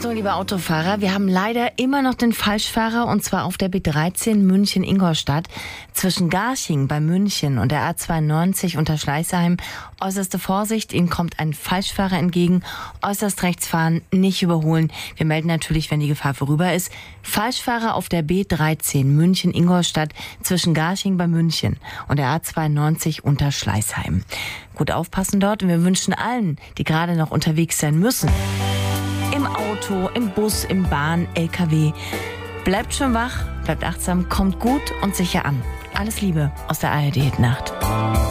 Achtung, liebe Autofahrer, wir haben leider immer noch den Falschfahrer, und zwar auf der B13 München-Ingolstadt. Zwischen Garching bei München und der A92 unter Schleißheim. Äußerste Vorsicht, Ihnen kommt ein Falschfahrer entgegen. Äußerst rechts fahren, nicht überholen. Wir melden natürlich, wenn die Gefahr vorüber ist. Falschfahrer auf der B13 München-Ingolstadt zwischen Garching bei München und der A92 unter Schleißheim. Gut aufpassen dort, und wir wünschen allen, die gerade noch unterwegs sein müssen, im Auto, im Bus, im Bahn, LKW. Bleibt schon wach, bleibt achtsam, kommt gut und sicher an. Alles Liebe aus der ARD-Nacht.